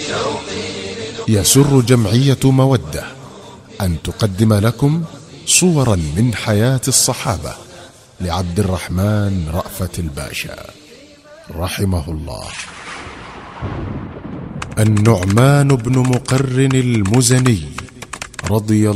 يسر جمعية مودة أن تقدم لكم صورا من حياة الصحابة لعبد الرحمن رأفت الباشا رحمه الله. النعمان بن مقرن المزني رضي الله